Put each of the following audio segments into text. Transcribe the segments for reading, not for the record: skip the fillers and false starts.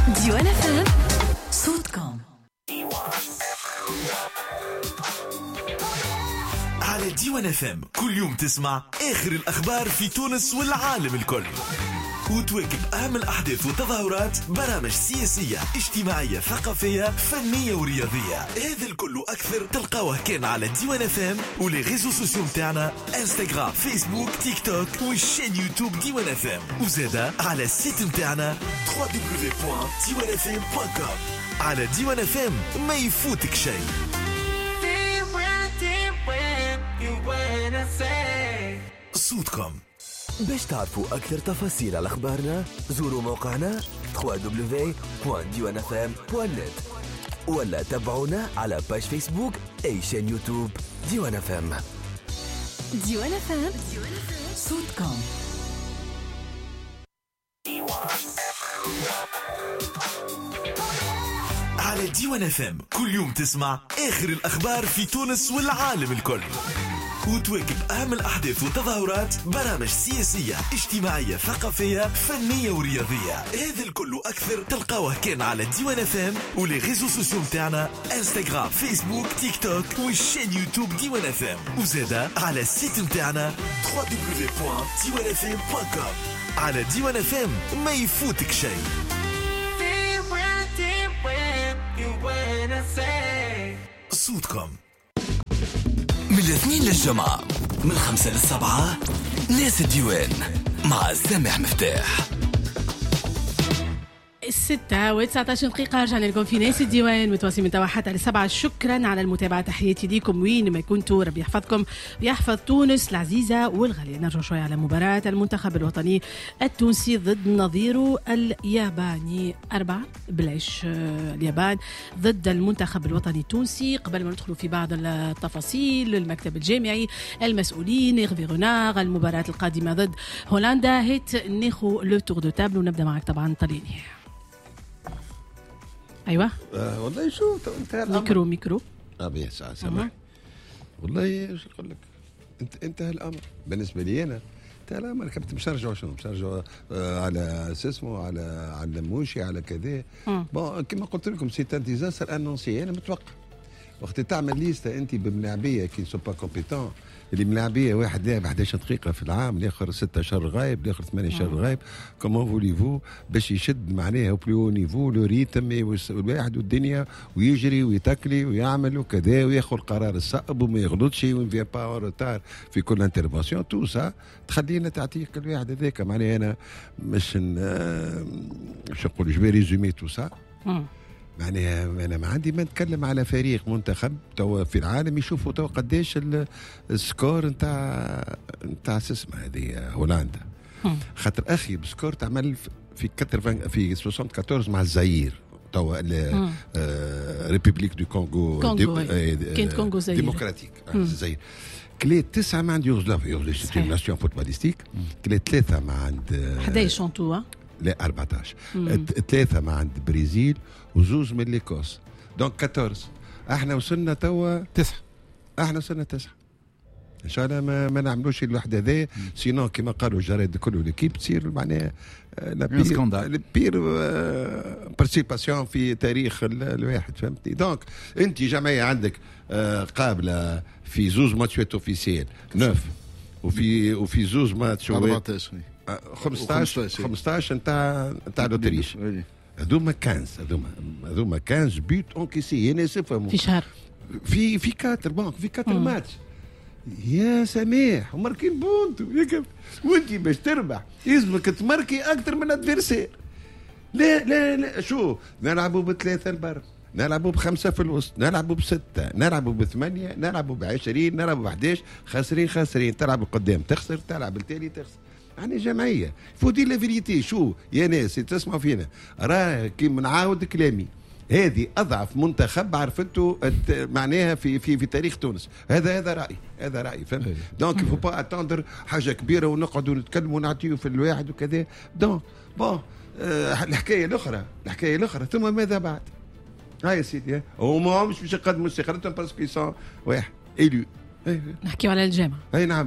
ديوان FM صوتكم. على ديوان FM كل يوم تسمع آخر الأخبار في تونس والعالم الكل، وتواكب أهم الأحداث والتظاهرات، برامج سياسية اجتماعية ثقافية فنية ورياضية. هذا الكل وأكثر تلقاوه كان على ديوان FM ولي ريزو سوسيو متاعنا انستغرام فيسبوك تيك توك والشين يوتيوب ديوان FM، وزادا على السيت متاعنا www.diwanfm.com. على ديوان FM ما يفوتك شيء. صوتكم. باش تعرفوا أكثر تفاصيل على أخبارنا زوروا موقعنا www.diwanfm.net ولا تابعونا على باش فيسبوك أي شان يوتيوب ديوان FM. ديوان FM صوتكم. على ديوان FM كل يوم تسمع آخر الأخبار في تونس والعالم الكل، وتواكب أهم الأحداث والتظاهرات، برامج سياسية اجتماعية ثقافية فنية ورياضية. هذا الكل أكثر تلقاوه كان على ديوان FM ولي ريزو سوسيو متاعنا انستغرام فيسبوك تيك توك والشين يوتيوب ديوان FM، وزادا على السيت متاعنا www.diwanfm.com. على ديوان FM ما يفوتك شيء. صوتكم. من الاثنين للجمعة من 5 ل7 ناس الديوان مع سامح مفتاح. 6:19 رجعنا لكم في ناس الديوان متواصلين من توا حتى ل7. شكرا على المتابعة، تحياتي ليكم وين ما كنتوا، ربي يحفظكم ويحفظ تونس العزيزة والغالية. نرجع شوية على مباراة المنتخب الوطني التونسي ضد نظيره الياباني 4 بلاش. اليابان ضد المنتخب الوطني التونسي. قبل ما ندخلوا في بعض التفاصيل، المكتب الجامعي، المسؤولين، إيغفي غونار، المباراة القادمة ضد هولندا، هيت ناخو لو تور دو تابل. ونبدأ معك طبعا طليني. ايوه والله شو انت ميكرو بيه سامح. والله ايش نقول لك، انت الامر بالنسبه لي انا انت الامر كنت مشرجع شنو مشرجع على اسمه على الموشي على كذا. بون كما قلت لكم سي ان ديزاستر انونسي. انا متوقع وقت تعمل ليسته انت بملاعبيه كي سو با كومبيتون، اللي ملاعبيه واحد لاعب 11 دقيقه في العام، الاخر 6 شهر غايب، الاخر 8 شهر غايب. كومون فوليفو باش يشد معناها بلو نيفو لو ريتم الواحد والدنيا ويجري ويتكلي ويعمل وكذا وياخذ القرار الصعب وما يغلطش وينفيا با روتار في كل انترفونسيون. تو سا تخلينا تعطيك الواحد هذاك. معناها انا مش نقول جو ريزومي تو سا. معناها انا ما عندي ما نتكلم على فريق منتخب توا في العالم يشوفوا توا قداش السكور نتاع اسمها هذه هولندا. خاطر اخي بسكور تعمل في 74 مع الزاير توا ريبوبليك دو كونغو كانت كونغو ديمقراطيك الزاير. كلي 9 مع عند يوغوسلافيا سي ناسيون فوتباليستيك. كلي 3 مع عند 11 انتوا لا 14. 3 مع عند البرازيل وزوز من ليكوس، دونك 14. احنا وصلنا توا 9. احنا وصلنا 9 ان شاء الله ما نعملوش الوحده ذا، سينو كما قالوا الجرايد كله ليكيب تصير معناها البير بارتيسيباسيون في تاريخ الواحد، فهمتني. دونك انت جمعيه عندك قابله في زوز ماتشات اوفيسيال 9 وفي زوز ماتشات 15 نتاع لوتريش. هذوما 15 بيوت انكيسي. انا سفهم في شهر في 4 في 4 ماتش يا سماح وماركين بونتو. وانت باش تربح لازمك تماركي اكثر من الادفيرسير. لا شو نلعبوا ب3 البر، نلعبوا ب5 في الوسط، نلعبوا ب6، نلعبوا ب8، نلعبوا ب20، نلعبوا ب11. خاسرين تلعب القدام تخسر، تلعب التالي تخسر. يعني جمعيه فودي لا فيريتي. شو يا ناس تسمعوا فينا، راه كي نعاود كلامي، هذه اضعف منتخب عرفته معناها في تاريخ تونس. هذا رايي فهمت. دونك فو با اتوندر حاجه كبيره ونقعدوا نتكلموا ونعطيو في الواحد وكذا. دونك بون الحكايه الاخرى ثم ماذا بعد؟ هاي يا سيدي هما مش باش يقدموا استقالتهم باسكو يسون واحد ايلو. نحكيو على الجامعه. اي نعم.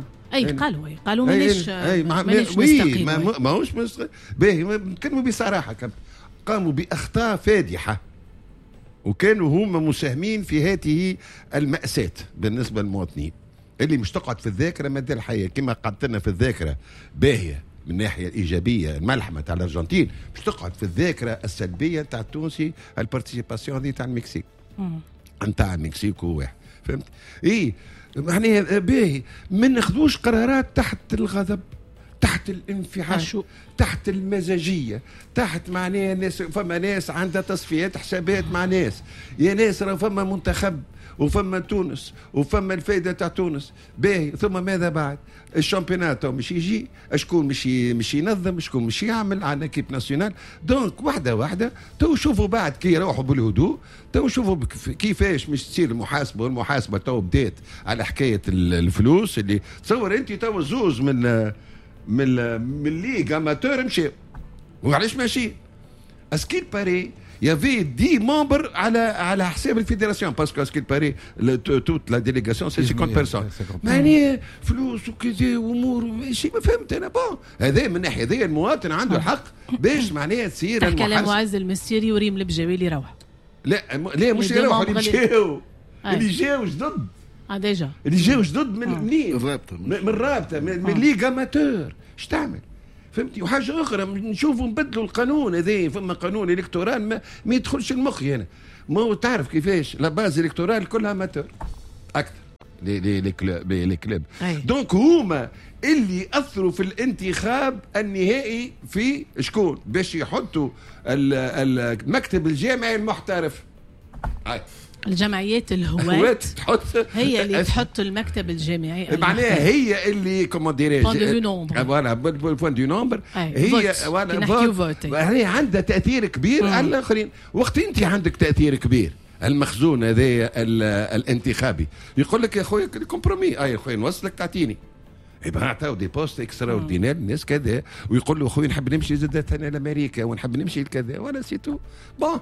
قالوا مانيش نستقيل. ماهوش باهي نتكلموا بصراحه كم قاموا بأخطاء فادحة وكانوا هم مساهمين في هذه المأساة بالنسبة للمواطنين اللي مش تقعد في الذاكرة مدى الحياة. كما قعدت لنا في الذاكرة باهية من الناحية الإيجابية الملحمة تاع الأرجنتين، مش تقعد في الذاكرة السلبية تاع التونسي البارتيسيباسيون دي تاع المكسيك نتاع المكسيك واحد. فهمت؟ إيه معناها باهي ما ناخذوش قرارات تحت الغضب، تحت الانفعال، تحت المزاجية، تحت معناها ناس. فما ناس عندها تصفيات حسابات مع ناس، يا ناس راه فما منتخب وفما تونس وفما الفايدة تاع تونس باهي. ثم ماذا بعد؟ الشامبيونات مش يجي، شكون مش ينظم، شكون مش يعمل على كيب ناسيونال. دونك واحدة تو شوفوا بعد كي يروحوا بالهدوء، تو شوفوا كيفاش مش تصير المحاسبة. والمحاسبة تو بدات على حكاية الفلوس اللي تصور انت تو زوز من ليغ اماتور مشي. وعلاش ماشي؟ اسكيل باري يافي 10 ممبر على حساب الفيدراسيون، باسكو اسكيل باري توت لا ديليغاسيون سي 50 بيرسون. معناها فلوس وكذا وامور ماشي ما فهمت انا. بون هذا من ناحيه هذه المواطن عنده الحق باش معناها تصير المحاسبه. تحكي على معز المسيري وريم البجاوي يروح. لا مش يروحوا، اللي جاو جدد ديجا اللي جاو جدد من الرابطه من ليغ اماتور. اش تعمل؟ فهمتي؟ وحاجه اخرى نشوفوا نبدلوا القانون هذا. فما قانون الكتورال ما يدخلش المخ هنا. ما تعرف كيفاش لا باز الكتورال كلها اماتور اكثر لي كلوب. دونك هما اللي اثروا في الانتخاب النهائي في شكون باش يحطوا المكتب الجامعي المحترف. الجمعيات الهواة هي اللي تحط المكتب الجامعي. معناها هي اللي كومون ديريج فوالا بالبوان دو نومبر. هي هي عندها تاثير كبير على الاخرين. وقت انت عندك تاثير كبير المخزون هذا الانتخابي يقول لك يا خويا كومبرومي يا خويا نوصلك تعطيني. يبقى نعطيو دي بوست اكسترا اوردينير الناس كذا ويقول له خويا نحب نمشي زاد ثاني لامريكا ونحب نمشي لكذا ولا سيتو. بون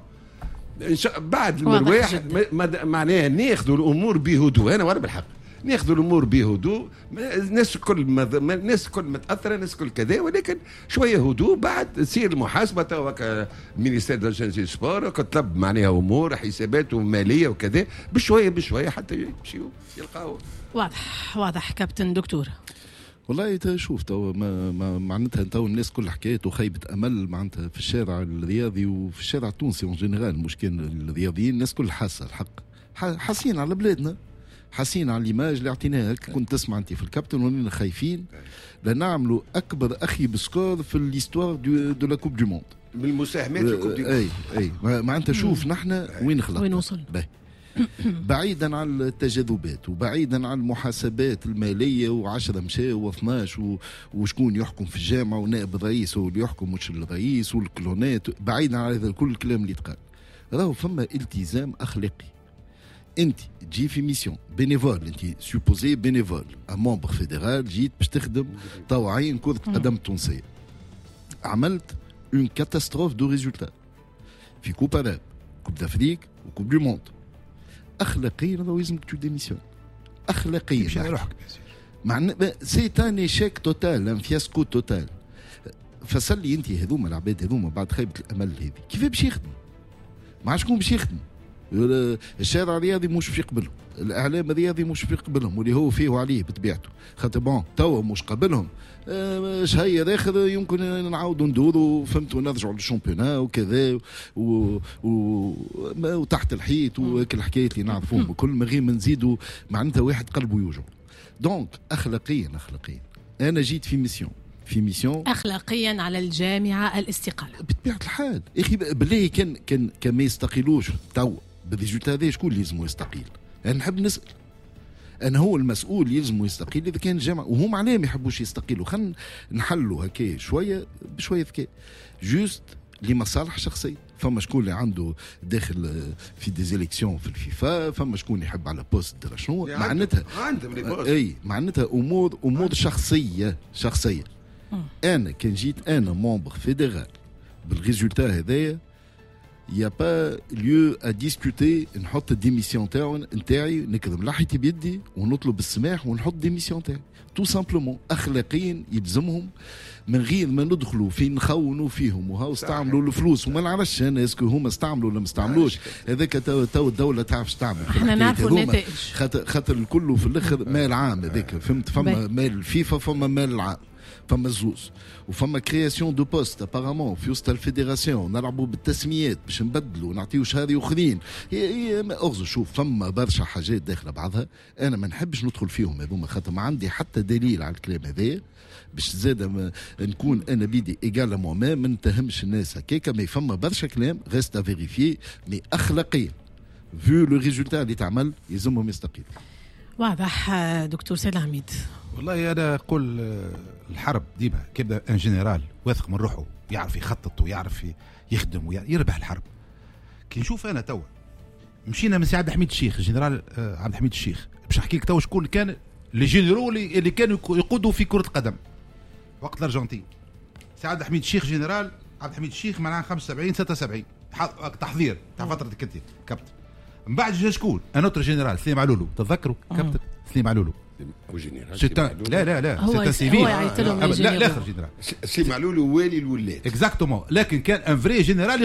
بعد المرواح معناها ناخذوا الامور بهدوء. انا وانا بالحق ناخذوا الامور بهدوء. الناس كل متاثره، الناس كل كذا، ولكن شويه هدوء. بعد تصير المحاسبه تو مينيستير دو جانسي سبور كتطلب معناها امور حسابات وماليه وكذا بشويه حتى يمشيوا يلقاو. واضح كابتن دكتور. والله شوف تو معناتها تو الناس كل حكايته خيبة أمل معناتها في الشارع الرياضي وفي الشارع التونسي اون جينيرال. مشكل الرياضيين الناس كل حاسة الحق، حاسين على بلادنا، حاسين على الإيماج اللي اعطيناها. كنت تسمع أنت في الكابتن ولينا خايفين لنعملوا أكبر أخي بسكور في الهيستوار دو لا كوب دو موند بالمساهمات في الكوب دو موند. أي معناتها شوف نحن وين خلطنا، وين وصلنا. بعيدا عن التجاذبات وبعيدا عن المحاسبات الماليه و10 مشى و12 وشكون يحكم في الجامعه ونائب الرئيس هو اللي يحكم مش الرئيس والكلونات. بعيدا عن هذا كل الكلام اللي يتقال، راهو فما التزام اخلاقي. انت تجي في ميسيون بينيفول، انت سوبوزي بينيفول ممبر فيدرال، جيت باش تخدم طوعين كره قدم تونسيه، عملت اون كاتاستروف دو ريزولتا في كوب اراب، كوب دافريك وكوب دو موند. اخلاقيا راهو لازمك تو ديميسيون اخلاقيا. مش روحك مع سي ان ايشيك توتال، ان فياسكو توتال. فصلي انت هذوما العباد هذوما بعد خيبه الامل هذه كيف باش يخدموا؟ مع شكون باش يخدموا؟ الشارع الرياضي مش في قبلهم، الاعلام الرياضي مش في قبلهم، واللي هو فيه وعليه بطبيعته. خاطر بون توا مش قبلهم شهية اخر يمكن نعاودوا ندوروا فهمتوا نرجعوا للشامبيونا وكذا وتحت الحيط وهيك الحكايات اللي نعرفوهم بكل ما غير ما نزيدوا معناتها واحد قلبه يوجع. دونك اخلاقيا انا جيت في ميسيون اخلاقيا على الجامعه الاستقاله بطبيعه الحال. اخي بالله كان ما يستقيلوش تو بالريزولتا هذا شكون اللي لازم يستقيل؟ انا نحب نسال، انا هو المسؤول يلزم يستقيل اذا كان الجامعه وهم معناه ما يحبوش يستقيلوا. خلينا نحلوا هكا شويه بشويه ذكاء جوست لمصالح شخصيه. فما شكون اللي عنده داخل في ديزيليكسيون في الفيفا، فما شكون يحب على بوست درا شنو معناتها اي معناتها امور شخصيه. انا كان جيت انا ممبر فيدرال بالريزولتا هذايا يا با ليو ا ديسكوتي نحط الديميسيون نتاعي نكذب لحيتي بيدي ونطلب السماح ونحط ديميسيون تاعي تو سامبلومون. اخلاقيا يلزمهم من غير ما ندخلوا في نخونوا فيهم وهاو استعملوا الفلوس وما نعرفش انا اسكو هما استعملوا ولا ما استعملوش. هذاك تو الدوله تعرفش تعمل. احنا نعرفوا النتائج خاطر الكل في الاخر مال عام هذاك فهمت. فما مال الفيفا فما مال العام فما زوز وفما كرياسيون دو بوست ابارامون في وسط الفيدراسيون نلعبوا بالتسميات باش نبدلوا نعطيو شهادة اخرين. اغزو شوف فما برشا حاجات داخله بعضها انا ما نحبش ندخل فيهم هذوما خاطر ما عندي حتى دليل على الكلام هذا باش زاد نكون انا بيدي ايجال ما نتهمش الناس هكاكا. مي فما برشا كلام غيست ا فيريفي مي اخلاقيا فيو لو ريزولتا اللي تعمل يلزمهم يستقيل. واضح. دكتور سيد العميد والله انا اقول الحرب ديما كيبدا ان جنرال واثق من روحه يعرف يخطط ويعرف يخدم ويربح الحرب. كي نشوف انا توا مشينا من سي عبد الحميد الشيخ الجنرال عبد الحميد الشيخ باش نحكي لك توا شكون كان لي جينيرو اللي كانوا يقودوا في كرة القدم وقت الارجنتين. سي عبد الحميد الشيخ جنرال عبد الحميد الشيخ معناها 75 76 تحضير تاع فترة كنتي كابتن. من بعد جا شكون انوتر جنرال سليم علولو تتذكروا كابتن سليم علولو لا سي سيفيل لا اخر جنرال سي معلول والي الولاد اكزاكتومون لكن كان ان فري جنرال